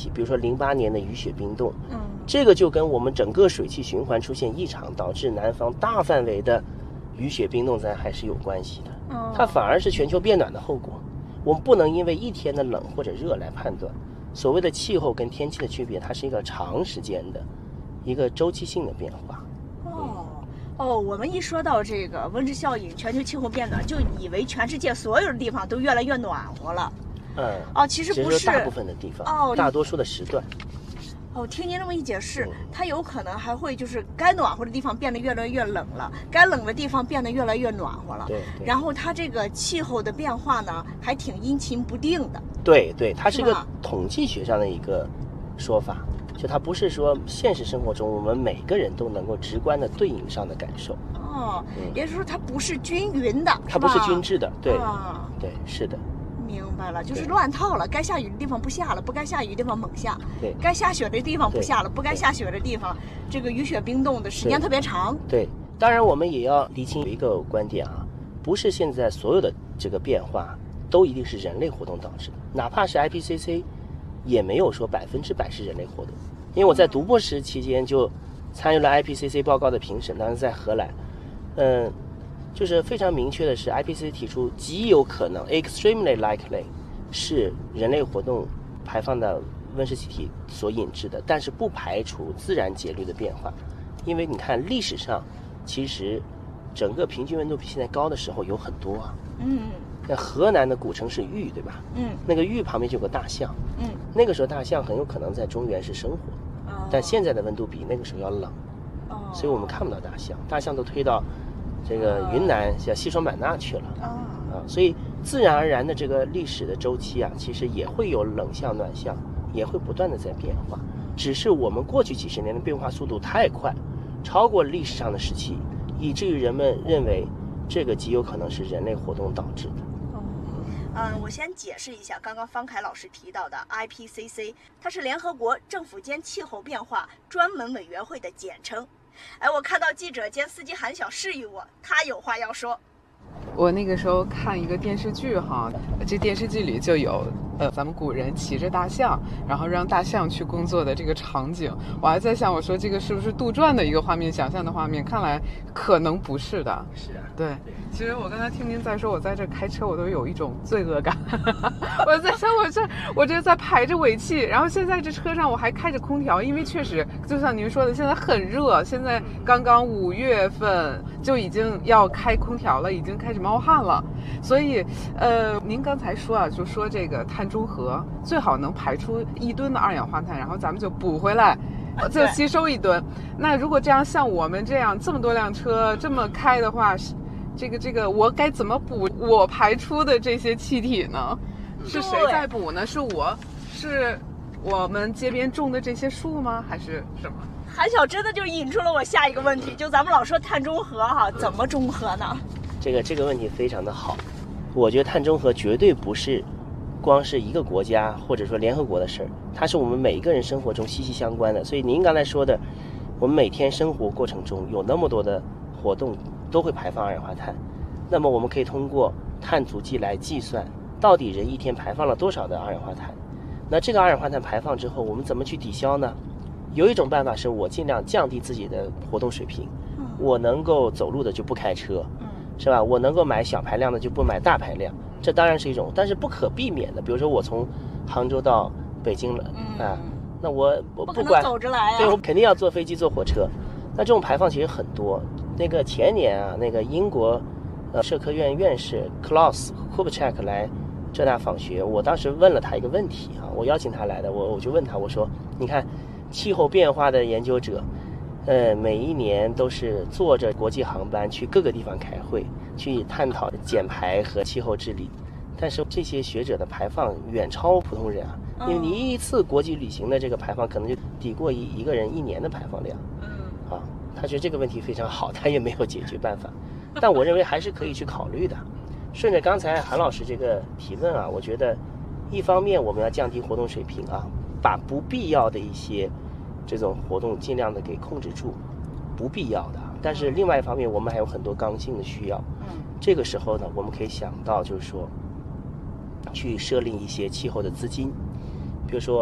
系，比如说08年的雨雪冰冻，这个就跟我们整个水汽循环出现异常，导致南方大范围的雨雪冰冻灾害是有关系的。它反而是全球变暖的后果。我们不能因为一天的冷或者热来判断。所谓的气候跟天气的区别，它是一个长时间的一个周期性的变化。 我们一说到这个温室效应、全球气候变暖，就以为全世界所有的地方都越来越暖和了。其实不是， 大部分的地方，大多数的时段。 听您这么一解释，它有可能还会就是该暖和的地方变得越来越冷了，该冷的地方变得越来越暖和了。 对。 然后它这个气候的变化呢，还挺阴晴不定的。 对，它是个统计学上的一个说法，就它不是说现实生活中我们每个人都能够直观的对应上的感受。 也就是说它不是均匀的， 它不是均质的。对，是的。 明白了，就是乱套了，该下雨的地方不下了，不该下雨的地方猛下； 对， 该下雪的地方不下了，不该下雪的地方，这个雨雪冰冻的时间特别长。 对，当然我们也要厘清一个观点啊，不是现在所有的这个变化都一定是人类活动导致的，哪怕是 IPCC 也没有说100%是人类活动。因为我在读博士期间就参与了 IPCC 报告的评审，当时在荷兰，就是非常明确的是 IPCC 提出极有可能 extremely likely 是人类活动排放的温室气体所引致的，但是不排除自然节律的变化。因为你看历史上其实整个平均温度比现在高的时候有很多啊。那河南的古城是玉，对吧？那个玉旁边就有个大象。那个时候大象很有可能在中原是生活，但现在的温度比那个时候要冷，所以我们看不到大象，大象都推到这个云南像西双版纳去了。所以自然而然的这个历史的周期啊，其实也会有冷象暖象，也会不断的在变化，只是我们过去几十年的变化速度太快，超过历史上的时期，以至于人们认为这个极有可能是人类活动导致的。 我先解释一下刚刚方凯老师提到的 IPCC， 它是联合国政府间气候变化专门委员会的简称。我看到记者兼司机韩晓示意我，他有话要说。 我那个时候看一个电视剧哈，这电视剧里就有咱们古人骑着大象，然后让大象去工作的这个场景。我还在想，我说这个是不是杜撰的一个画面，想象的画面？看来可能不是的。 是啊， 对。其实我刚才听您在说，我在这开车，我都有一种罪恶感。我在想，我这在排着尾气，然后现在这车上我还开着空调，因为确实就像您说的，现在很热，现在刚刚5月份就已经要开空调了，已经开始冒汗了。所以您刚才说啊，就说这个碳中和最好能排出1吨的二氧化碳，然后咱们就补回来，就吸收1吨。那如果这样像我们这样这么多辆车这么开的话，这个我该怎么补我排出的这些气体呢？是谁在补呢？是我们街边种的这些树吗？还是什么？ 韩晓真的就引出了我下一个问题，就咱们老说碳中和哈，怎么中和呢？ 这个问题非常的好。我觉得碳中和绝对不是光是一个国家或者说联合国的事儿，它是我们每一个人生活中息息相关的。所以您刚才说的，我们每天生活过程中有那么多的活动都会排放二氧化碳，那么我们可以通过碳足迹来计算到底人一天排放了多少的二氧化碳。那这个二氧化碳排放之后，我们怎么去抵消呢？有一种办法是我尽量降低自己的活动水平，我能够走路的就不开车，是吧？我能够买小排量的就不买大排量，这当然是一种，但是不可避免的。比如说我从杭州到北京了，那我不管走着来啊， 对，我肯定要坐飞机坐火车。那这种排放其实很多。那个前年啊，那个英国社科院院士 Klaus Kubitschek 来浙大访学，我当时问了他一个问题啊，我邀请他来的，我就问他，我说你看气候变化的研究者每一年都是坐着国际航班去各个地方开会，去探讨减排和气候治理，但是这些学者的排放远超普通人啊，因为你一次国际旅行的这个排放可能就抵过一个人1年的排放量。他觉得这个问题非常好，他也没有解决办法，但我认为还是可以去考虑的。顺着刚才韩老师这个提问啊，我觉得一方面我们要降低活动水平啊，把不必要的一些这种活动尽量的给控制住，不必要的。但是另外一方面，我们还有很多刚性的需要。这个时候呢，我们可以想到就是说，去设立一些气候的资金，比如说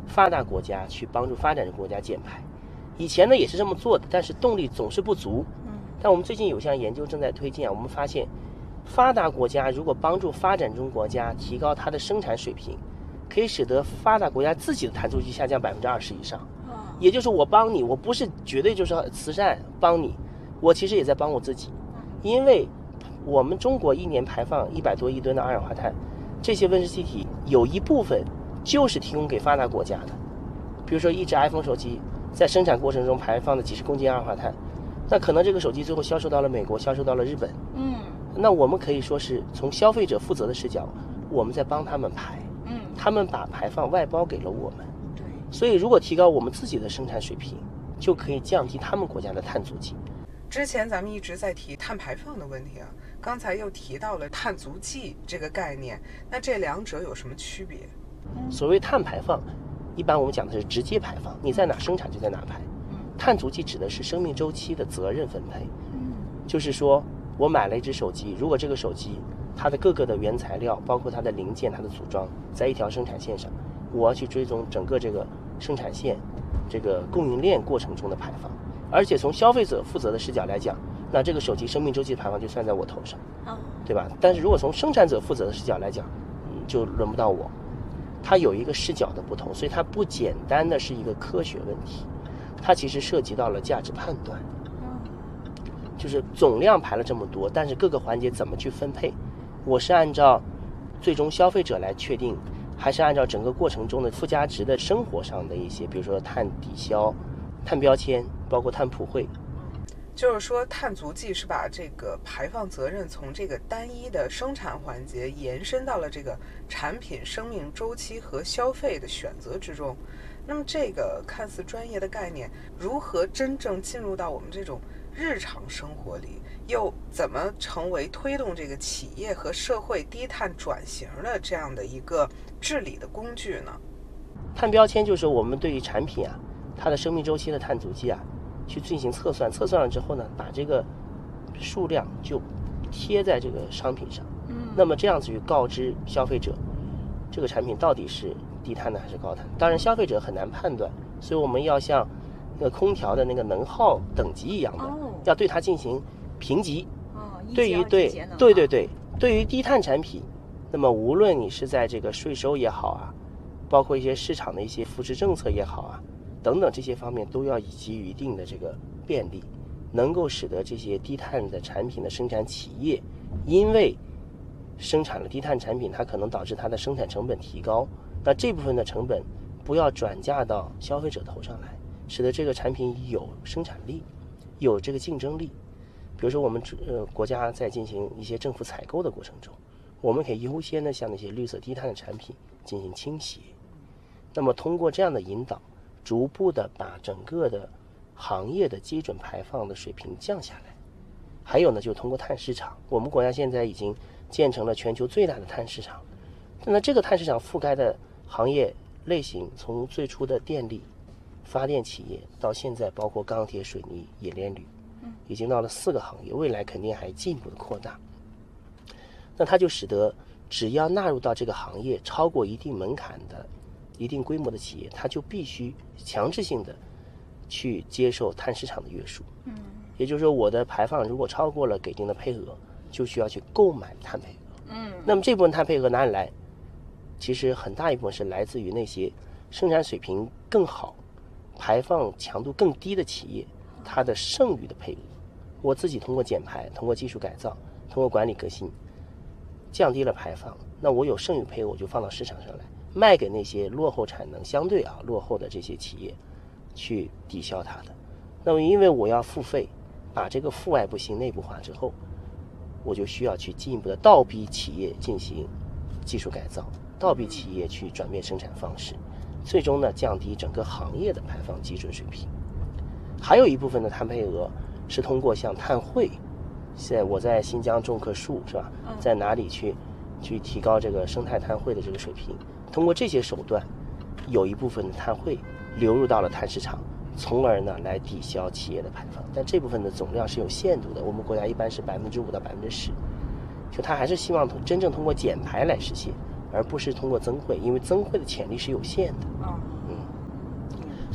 发达国家去帮助发展中国家减排。以前呢也是这么做的，但是动力总是不足。但我们最近有项研究正在推进啊，我们发现发达国家如果帮助发展中国家提高它的生产水平，可以使得发达国家自己的碳足迹下降20%以上。也就是我帮你，我不是绝对就是慈善帮你，我其实也在帮我自己。因为我们中国一年排放100多亿吨的二氧化碳，这些温室气体有一部分就是提供给发达国家的。比如说一只 iPhone 手机在生产过程中排放的几十公斤二氧化碳，那可能这个手机最后销售到了美国，销售到了日本。那我们可以说是从消费者负责的视角，我们在帮他们排。他们把排放外包给了我们。 对。 所以如果提高我们自己的生产水平，就可以降低他们国家的碳足迹。 之前咱们一直在提碳排放的问题啊，刚才又提到了碳足迹这个概念，那这两者有什么区别？ 所谓碳排放，一般我们讲的是直接排放，你在哪生产就在哪排。碳足迹指的是生命周期的责任分配。就是说我买了一只手机，如果这个手机它的各个的原材料，包括它的零件、它的组装，在一条生产线上，我要去追踪整个这个生产线这个供应链过程中的排放。而且从消费者负责的视角来讲，那这个手机生命周期的排放就算在我头上，对吧？但是如果从生产者负责的视角来讲，就轮不到我。它有一个视角的不同，所以它不简单的是一个科学问题，它其实涉及到了价值判断。就是总量排了这么多，但是各个环节怎么去分配，我是按照最终消费者来确定，还是按照整个过程中的附加值的生活上的一些，比如说碳抵消、碳标签，包括碳普惠。 就是说碳足迹是把这个排放责任从这个单一的生产环节延伸到了这个产品生命周期和消费的选择之中。那么这个看似专业的概念，如何真正进入到我们这种日常生活里，又怎么成为推动这个企业和社会低碳转型的这样的一个治理的工具呢？ 碳标签就是我们对于产品啊，它的生命周期的碳足迹啊，去进行测算，测算了之后呢，把这个数量就贴在这个商品上。那么这样子去告知消费者，这个产品到底是低碳的还是高碳。当然消费者很难判断，所以我们要像那个空调的那个能耗等级一样的，要对它进行评级。对于对于低碳产品，那么无论你是在这个税收也好啊，包括一些市场的一些扶持政策也好啊，等等这些方面都要给予一定的这个便利，能够使得这些低碳的产品的生产企业，因为生产了低碳产品，它可能导致它的生产成本提高，那这部分的成本不要转嫁到消费者头上来，使得这个产品有生产力，有这个竞争力。比如说我们国家在进行一些政府采购的过程中，我们可以优先的向那些绿色低碳的产品进行倾斜。那么通过这样的引导，逐步的把整个的行业的基准排放的水平降下来。还有呢，就是通过碳市场，我们国家现在已经建成了全球最大的碳市场。那这个碳市场覆盖的行业类型，从最初的电力、发电企业，到现在包括钢铁、水泥、冶炼铝，已经到了4个行业，未来肯定还进一步的扩大。那它就使得只要纳入到这个行业超过一定门槛的一定规模的企业，它就必须强制性的去接受碳市场的约束。也就是说我的排放如果超过了给定的配额，就需要去购买碳配额。那么这部分碳配额哪里来？其实很大一部分是来自于那些生产水平更好、排放强度更低的企业，它的剩余的配额，我自己通过减排、通过技术改造、通过管理革新，降低了排放，那我有剩余配额，我就放到市场上来，卖给那些落后产能相对落后的这些企业，去抵消它的。那么因为我要付费，把这个负外部性内部化之后，我就需要去进一步的倒逼企业进行技术改造，倒逼企业去转变生产方式，最终呢降低整个行业的排放基准水平。还有一部分的碳配额是通过像碳汇，现在我在新疆种棵树是吧，在哪里去提高这个生态碳汇的这个水平，通过这些手段，有一部分的碳汇流入到了碳市场，从而呢来抵消企业的排放。但这部分的总量是有限度的，我们国家一般是5%到10%，就它还是希望真正通过减排来实现，而不是通过增汇，因为增汇的潜力是有限的。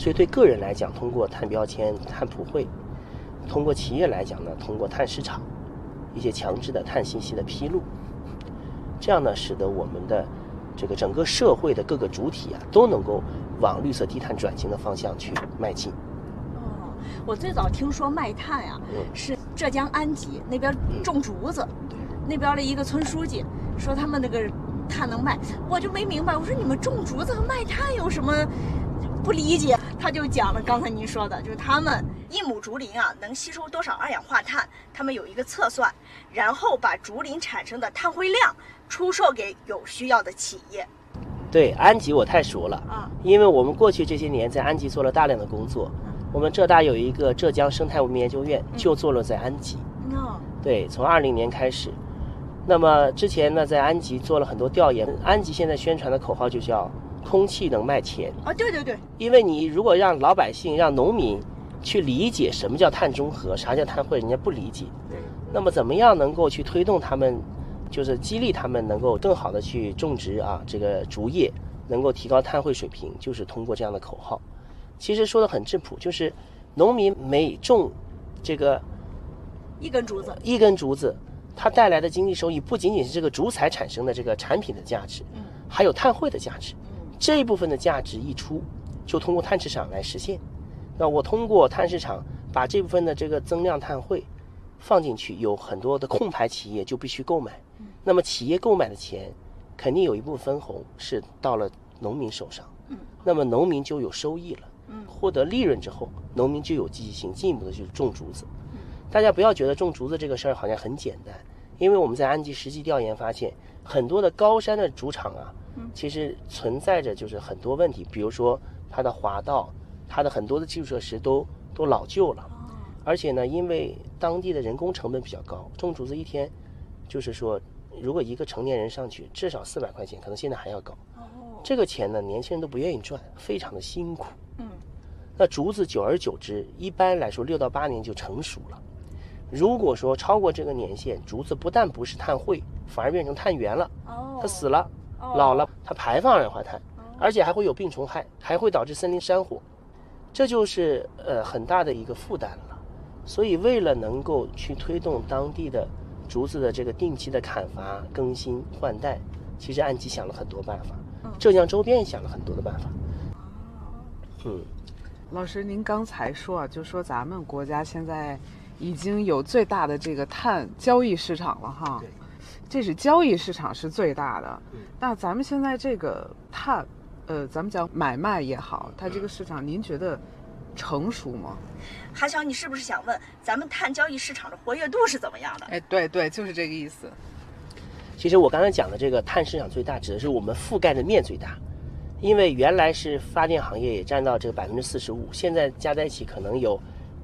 所以对个人来讲，通过碳标签、碳普惠；通过企业来讲呢，通过碳市场一些强制的碳信息的披露，这样呢，使得我们的这个整个社会的各个主体啊，都能够往绿色低碳转型的方向去迈进。 我最早听说卖炭呀，是浙江安吉那边种竹子，那边的一个村书记说他们那个炭能卖，我就没明白，我说你们种竹子和卖炭有什么不理解？他就讲了刚才您说的，就是他们1亩竹林啊能吸收多少二氧化碳，他们有一个测算，然后把竹林产生的碳汇量出售给有需要的企业。 对，安吉我太熟了啊，因为我们过去这些年在安吉做了大量的工作。我们浙大有一个浙江生态文明研究院，就坐落在安吉。对，从20年开始。那么之前呢，在安吉做了很多调研。安吉现在宣传的口号就叫“空气能卖钱” 啊，对对对。因为你如果让老百姓、让农民去理解什么叫碳中和，啥叫碳汇，人家不理解。对。那么怎么样能够去推动他们，就是激励他们能够更好的去种植啊这个竹叶，能够提高碳汇水平，就是通过这样的口号。其实说的很质朴，就是农民每种这个一根竹子，它带来的经济收益不仅仅是这个竹材产生的这个产品的价值，还有碳汇的价值。这一部分的价值溢出，就通过碳市场来实现。那我通过碳市场把这部分的这个增量碳汇放进去，有很多的空牌企业就必须购买。那么企业购买的钱，肯定有一部分分红是到了农民手上。那么农民就有收益了。获得利润之后，农民就有积极性，进一步的去种竹子。大家不要觉得种竹子这个事儿好像很简单，因为我们在安吉实际调研发现，很多的高山的竹场啊，其实存在着就是很多问题，比如说它的滑道，它的很多的基础设施都老旧了，而且呢，因为当地的人工成本比较高，种竹子一天，就是说，如果一个成年人上去，至少400块钱，可能现在还要高。这个钱呢，年轻人都不愿意赚，非常的辛苦。那竹子久而久之，一般来说6到8年就成熟了。如果说超过这个年限，竹子不但不是碳汇，反而变成碳源了。它死了，老了，它排放二氧化碳，而且还会有病虫害，还会导致森林山火，这就是很大的一个负担了。所以为了能够去推动当地的竹子的这个定期的砍伐、更新换代，其实安吉想了很多办法，浙江周边也想了很多的办法。 老师，您刚才说啊，就说咱们国家现在已经有最大的这个碳交易市场了哈。对，这是交易市场是最大的。那咱们现在这个碳，咱们讲买卖也好，它这个市场，您觉得成熟吗？ 韩晓，你是不是想问咱们碳交易市场的活跃度是怎么样的？ 对对，就是这个意思。 其实我刚才讲的这个碳市场最大，指的是我们覆盖的面最大。因为原来是发电行业也占到这个45%，现在加在一起可能有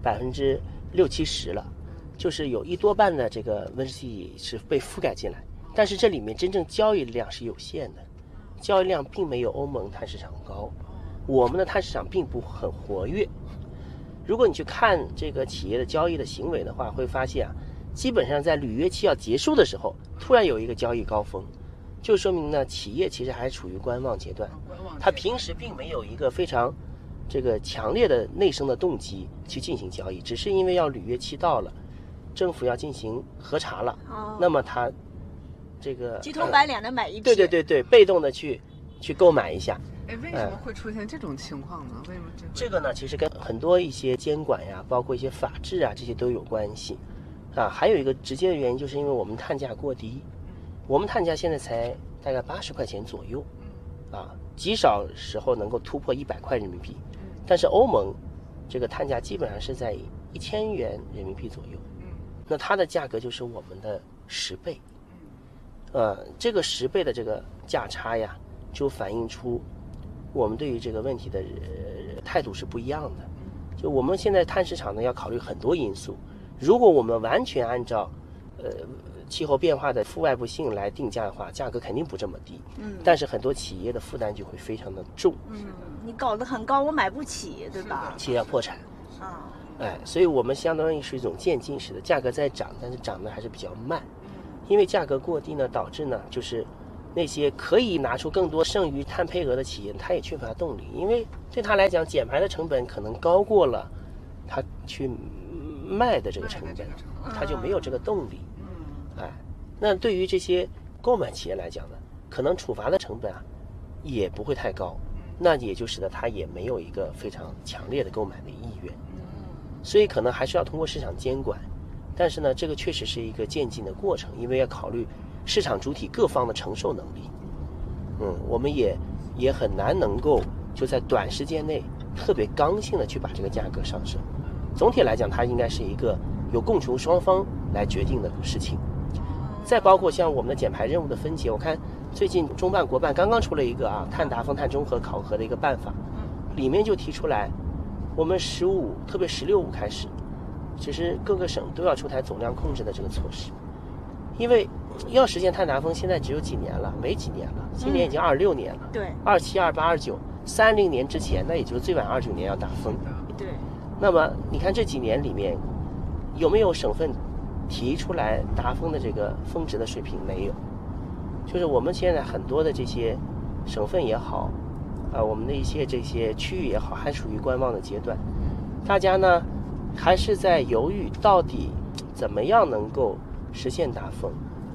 60-70%了，就是有1多半的这个温室气体是被覆盖进来。但是这里面真正交易量是有限的，交易量并没有欧盟碳市场高，我们的碳市场并不很活跃。如果你去看这个企业的交易的行为的话，会发现啊，基本上在履约期要结束的时候，突然有一个交易高峰。就说明呢，企业其实还处于观望阶段，它平时并没有一个非常这个强烈的内生的动机去进行交易，只是因为要履约期到了，政府要进行核查了，那么它这个鸡头白脸的买一批， 对，被动的去购买一下。 为什么会出现这种情况呢？为什么这个呢？其实跟很多一些监管呀，包括一些法制啊，这些都有关系啊。还有一个直接的原因，就是因为我们碳价过低。我们碳价现在才大概80块钱左右，极少时候能够突破100块人民币，但是欧盟这个碳价基本上是在1000元人民币左右，那它的价格就是我们的10倍，这个10倍的这个价差呀，就反映出我们对于这个问题的态度是不一样的。就我们现在碳市场呢，要考虑很多因素，如果我们完全按照气候变化的负外部性来定价的话，价格肯定不这么低。但是很多企业的负担就会非常的重。 你搞得很高，我买不起，对吧？ 企业要破产。所以我们相当于是一种渐进式的，价格在涨，但是涨得还是比较慢。因为价格过低呢，导致呢就是那些可以拿出更多剩余碳配额的企业，它也缺乏动力，因为对他来讲，减排的成本可能高过了他去卖的这个成本，他就没有这个动力。哎，那对于这些购买企业来讲呢，可能处罚的成本啊也不会太高，那也就使得他也没有一个非常强烈的购买的意愿。所以可能还是要通过市场监管，但是呢，这个确实是一个渐进的过程，因为要考虑市场主体各方的承受能力。我们也很难能够就在短时间内特别刚性的去把这个价格上升。总体来讲，它应该是一个由供求双方来决定的事情。再包括像我们的减排任务的分解，我看最近中办国办刚刚出了一个碳达峰、碳中和考核的一个办法，里面就提出来，我们15特别16开始，其实各个省都要出台总量控制的这个措施，因为要实现碳达峰，现在只有几年了，没几年了，今年已经26年了， 对 ，27、28、29，30年之前，那也就是最晚29年要达峰。 对。 那么你看这几年里面，有没有省份提出来达峰的这个峰值的水平？没有，就是我们现在很多的这些省份也好，我们的一些这些区域也好，还属于观望的阶段。大家呢还是在犹豫到底怎么样能够实现达峰。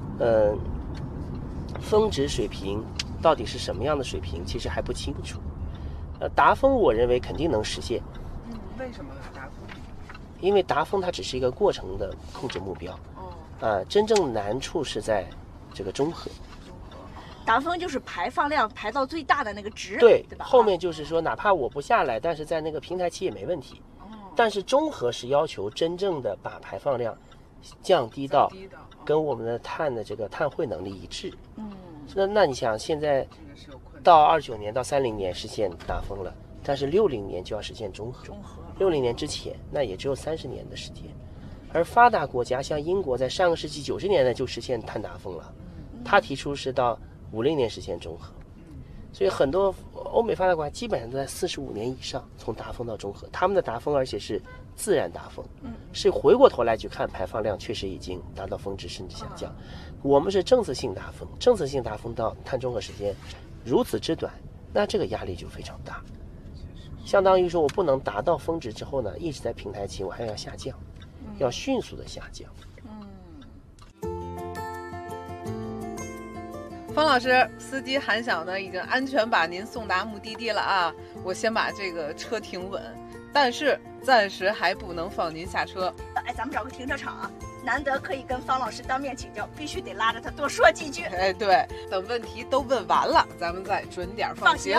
峰值水平到底是什么样的水平，其实还不清楚。达峰我认为肯定能实现。 为什么达峰？ 因为达峰它只是一个过程的控制目标。真正难处是在这个中和。 达峰就是排放量排到最大的那个值， 对吧？ 后面就是说，哪怕我不下来，但是在那个平台期也没问题。但是中和是要求真正的把排放量降低到跟我们的碳的这个碳汇能力一致。那你想，现在到29年到30年实现达峰了，但是60年就要实现中和。60年之前，那也只有30年的时间。而发达国家像英国，在上个世纪90年代就实现碳达峰了，他提出是到50年实现中和。所以很多欧美发达国家基本上都在45年以上从达峰到中和，他们的达峰而且是自然达峰，是回过头来去看排放量确实已经达到峰值甚至下降。我们是政策性达峰，政策性达峰到碳中和时间如此之短，那这个压力就非常大，相当于说我不能达到峰值之后呢，一直在平台期我还要下降，要迅速的下降。 方老师，司机韩晓呢已经安全把您送达目的地了啊！我先把这个车停稳，但是暂时还不能放您下车。 咱们找个停车场啊，难得可以跟方老师当面请教，必须得拉着他多说几句。 对，等问题都问完了，咱们再准点放行。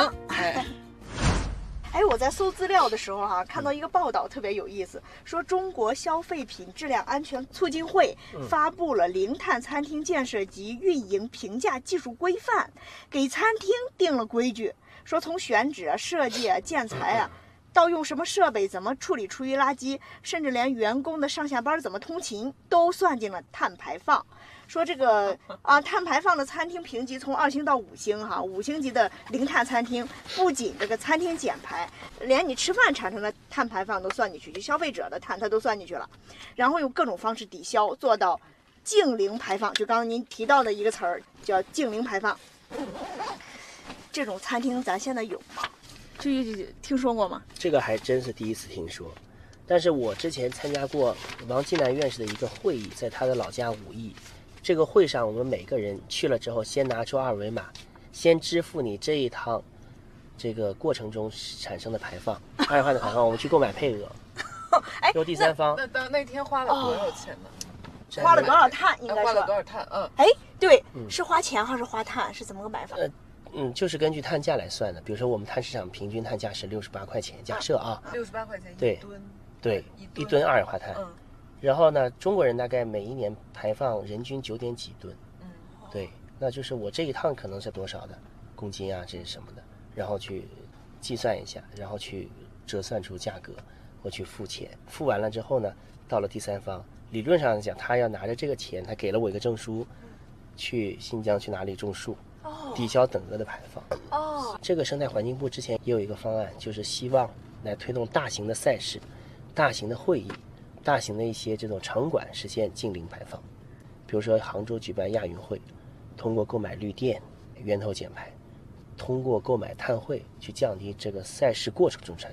我在搜资料的时候看到一个报道特别有意思，说中国消费品质量安全促进会发布了零碳餐厅建设及运营评价技术规范，给餐厅定了规矩，说从选址设计建材到用什么设备，怎么处理厨余垃圾，甚至连员工的上下班怎么通勤都算进了碳排放。说这个碳排放的餐厅评级从2星到5星5星级的零碳餐厅，不仅这个餐厅减排，连你吃饭产生的碳排放都算进去，就消费者的碳它都算进去了，然后用各种方式抵消，做到净零排放。就刚刚您提到的一个词儿叫净零排放。这种餐厅咱现在有吗？就听说过吗？ 这个还真是第一次听说。但是我之前参加过王金南院士的一个会议，在他的老家武义。这个会上，我们每个人去了之后，先拿出2维码，先支付你这一趟这个过程中产生的排放，2氧化碳排放，我们去购买配额。由第三方。 那天花了多少钱呢？ 花了多少碳？应该是花了多少碳？ 对，是花钱还是花碳？是怎么个买法？ 就是根据碳价来算的。比如说我们碳市场平均碳价是68块钱，假设 68块钱一吨。 对，一吨2氧化碳。然后呢，中国人大概每一年排放人均9点几吨。对，那就是我这一趟可能是多少的公斤这是什么的，然后去计算一下，然后去折算出价格，我去付钱，付完了之后呢，到了第三方，理论上讲，他要拿着这个钱，他给了我一个证书，去新疆去哪里种树，抵消等额的排放。这个生态环境部之前也有一个方案，就是希望来推动大型的赛事、大型的会议、大型的一些这种场馆实现净零排放。比如说杭州举办亚运会，通过购买绿电， 源头减排，通过购买碳汇去降低这个赛事过程中产